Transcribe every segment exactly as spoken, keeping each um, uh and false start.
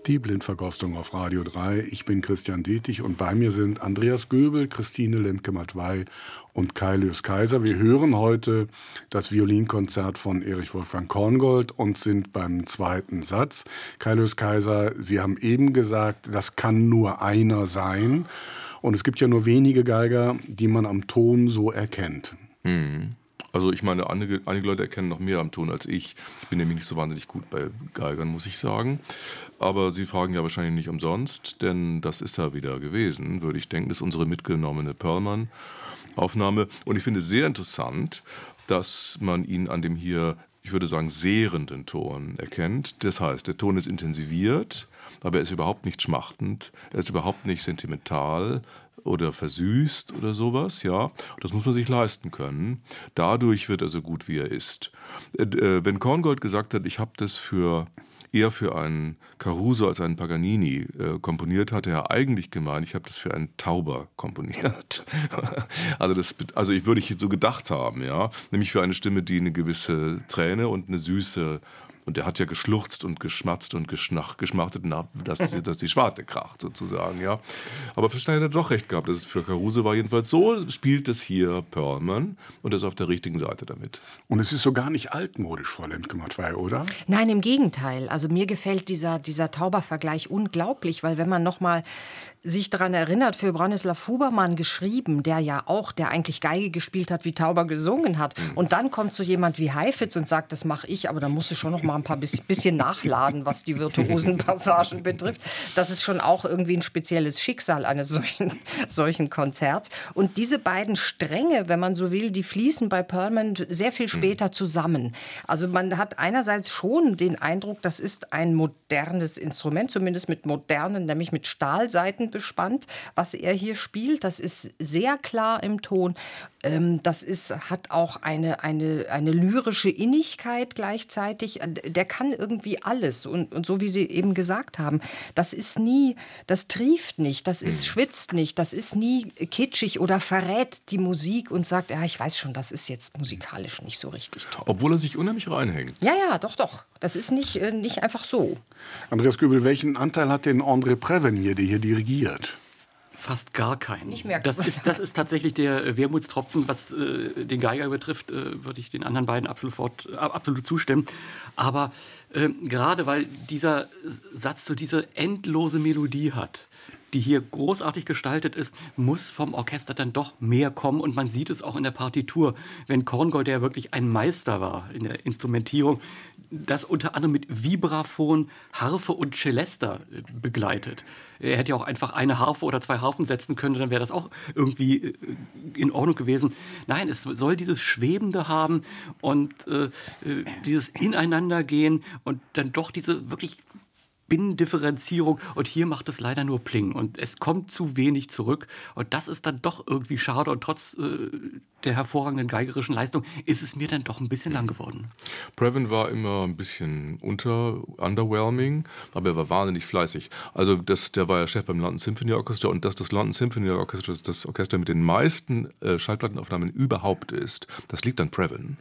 Die Blindverkostung auf Radio drei. Ich bin Christian Dietrich und bei mir sind Andreas Göbel, Christine Lemke-Matwei und Kai Lös-Kaiser. Wir hören heute das Violinkonzert von Erich Wolfgang Korngold und sind beim zweiten Satz. Kai Lös-Kaiser, Sie haben eben gesagt, das kann nur einer sein. Und es gibt ja nur wenige Geiger, die man am Ton so erkennt. Hm. Also ich meine, einige, einige Leute erkennen noch mehr am Ton als ich. Ich bin nämlich nicht so wahnsinnig gut bei Geigern, muss ich sagen. Aber Sie fragen ja wahrscheinlich nicht umsonst, denn das ist ja wieder gewesen, würde ich denken. Das ist unsere mitgenommene Perlman-Aufnahme. Und ich finde es sehr interessant, dass man ihn an dem hier, ich würde sagen, sehrenden Ton erkennt. Das heißt, der Ton ist intensiviert, aber er ist überhaupt nicht schmachtend, er ist überhaupt nicht sentimental oder versüßt oder sowas, ja. Das muss man sich leisten können. Dadurch wird er so gut, wie er ist. Äh, wenn Korngold gesagt hat, ich habe das für eher für einen Caruso als einen Paganini äh, komponiert, hatte er eigentlich gemeint, ich habe das für einen Tauber komponiert. also, das, also ich würde ich so gedacht haben, ja, nämlich für eine Stimme, die eine gewisse Träne und eine Süße. Und er hat ja geschluchzt und geschmatzt und geschnach, geschmachtet, dass, dass die Schwarte kracht, sozusagen, ja. Aber vielleicht hat er doch recht gehabt, dass es für Caruso war. Jedenfalls so spielt es hier Perlman und ist auf der richtigen Seite damit. Und es ist so gar nicht altmodisch, Frau Lemke-Matwei, oder? Nein, im Gegenteil. Also mir gefällt dieser, dieser Taubervergleich unglaublich, weil wenn man noch mal sich daran erinnert, für Bronislaw Hubermann geschrieben, der ja auch, der eigentlich Geige gespielt hat, wie Tauber gesungen hat. Und dann kommt so jemand wie Heifetz und sagt, das mache ich, aber da musst du schon noch mal ein paar bisschen nachladen, was die virtuosen Passagen betrifft. Das ist schon auch irgendwie ein spezielles Schicksal eines solchen, solchen Konzerts. Und diese beiden Stränge, wenn man so will, die fließen bei Perlman sehr viel später zusammen. Also man hat einerseits schon den Eindruck, das ist ein modernes Instrument, zumindest mit modernen, nämlich mit Stahlsaiten bespannt, was er hier spielt. Das ist sehr klar im Ton. Das ist, hat auch eine, eine, eine lyrische Innigkeit gleichzeitig. Der kann irgendwie alles. Und, und so wie Sie eben gesagt haben, das ist nie, das trieft nicht, das ist, schwitzt nicht, das ist nie kitschig oder verrät die Musik und sagt, ja, ich weiß schon, das ist jetzt musikalisch nicht so richtig toll. Obwohl er sich unheimlich reinhängt. Ja, ja, doch, doch. Das ist nicht, nicht einfach so. Andreas Göbel, welchen Anteil hat denn André Previn hier, der hier dirigiert? Fast gar keinen. Ich merke das, ist, das ist tatsächlich der Wermutstropfen, was äh, den Geiger betrifft, äh, würde ich den anderen beiden absolut, äh, absolut zustimmen. Aber äh, gerade weil dieser Satz so diese endlose Melodie hat, die hier großartig gestaltet ist, muss vom Orchester dann doch mehr kommen. Und man sieht es auch in der Partitur, wenn Korngold, der wirklich ein Meister war in der Instrumentierung, das unter anderem mit Vibraphon, Harfe und Celesta begleitet. Er hätte ja auch einfach eine Harfe oder zwei Harfen setzen können, dann wäre das auch irgendwie in Ordnung gewesen. Nein, es soll dieses Schwebende haben und äh, dieses Ineinandergehen und dann doch diese wirklich Binnendifferenzierung. Und hier macht es leider nur Pling. Und es kommt zu wenig zurück. Und das ist dann doch irgendwie schade. Und trotz äh, der hervorragenden geigerischen Leistung ist es mir dann doch ein bisschen lang geworden. Previn war immer ein bisschen unter, underwhelming, aber er war wahnsinnig fleißig. Also das, der war ja Chef beim London Symphony Orchestra und dass das London Symphony Orchestra das Orchester mit den meisten äh, Schallplattenaufnahmen überhaupt ist, das liegt an Previn.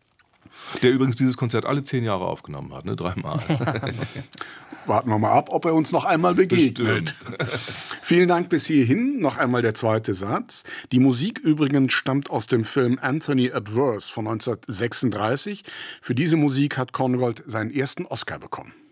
Der übrigens dieses Konzert alle zehn Jahre aufgenommen hat, ne? Dreimal. Warten wir mal ab, ob er uns noch einmal begegnet. Vielen Dank bis hierhin. Noch einmal der zweite Satz. Die Musik übrigens stammt aus dem Film Anthony Adverse von neunzehnhundertsechsunddreißig. Für diese Musik hat Korngold seinen ersten Oscar bekommen.